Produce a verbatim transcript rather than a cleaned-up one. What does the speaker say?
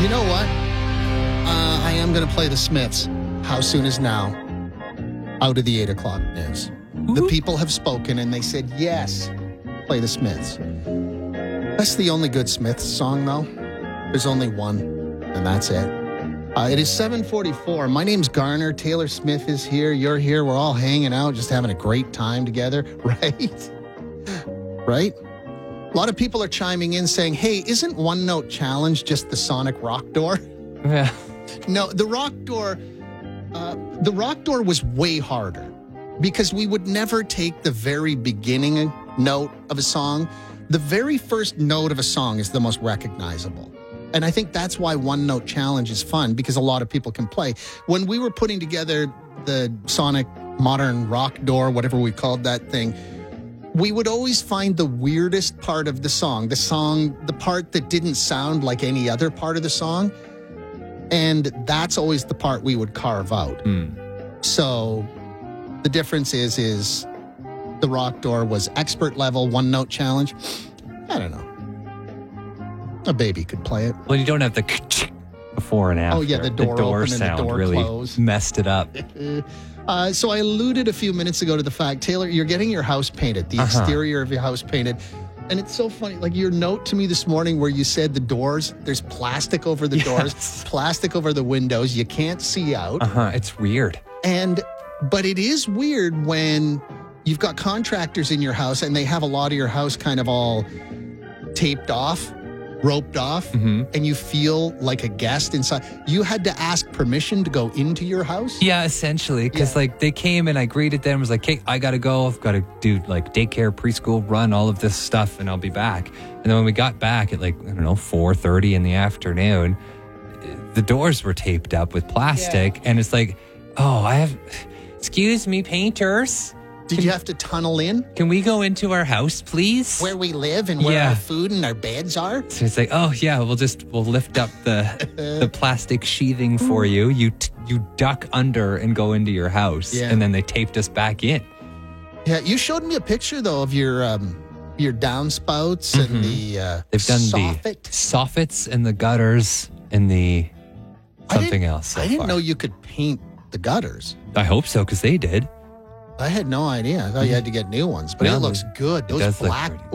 You know what? Uh, I am going to play the Smiths. How soon is now? Out of the eight o'clock news. Ooh. The people have spoken and they said, yes, play the Smiths. That's the only good Smiths song, though. There's only one, and that's it. Uh, it is seven forty-four. My name's Garner. Taylor Smith is here. You're here. We're all hanging out, just having a great time together, right? Right? A lot of people are chiming in saying, hey, isn't One Note Challenge just the Sonic Rock Door? Yeah. No, the Rock Door, uh, the Rock Door was way harder because we would never take the very beginning note of a song. The very first note of a song is the most recognizable. And I think that's why One Note Challenge is fun, because a lot of people can play. When we were putting together the Sonic Modern Rock Door, whatever we called that thing, we would always find the weirdest part of the song, the song, the part that didn't sound like any other part of the song. And that's always the part we would carve out. Mm. So the difference is, is the Rock Door was expert level, One Note Challenge. I don't know. A baby could play it. Well, you don't have the before and after. Oh, yeah, the door open and the sound door really close. messed it up. Uh, so I alluded a few minutes ago to the fact, Taylor, you're getting your house painted, the Uh-huh. exterior of your house painted. And it's so funny, like your note to me this morning where you said the doors, there's plastic over the doors, Yes. plastic over the windows, you can't see out. Uh-huh. It's weird. And, but it is weird when you've got contractors in your house and they have a lot of your house kind of all taped off, roped off, Mm-hmm. and you feel like a guest inside. You had to ask permission to go into your house? Yeah, essentially, because Yeah. like they came and I greeted them. Was like, "Hey, I gotta go. I've got to do like daycare, preschool, run all of this stuff, and I'll be back." And then when we got back at like I don't know four thirty in the afternoon, the doors were taped up with plastic, Yeah. and it's like, "Oh, I have." Excuse me, painters. Did you have to tunnel in Can we go into our house, please? where we live and where Yeah. our food and our beds are? So it's like, oh yeah, we'll just we'll lift up the the plastic sheathing for you. You t- you duck under and go into your house, Yeah. and then they taped us back in. Yeah, you showed me a picture though of your um, your downspouts Mm-hmm. and the uh, They've done soffit. the soffits and the gutters and the I something didn't- else. So I didn't far. know you could paint the gutters. I hope so because they did. I had no idea. I thought you had to get new ones, but No, it looks good. it Those does look black pretty.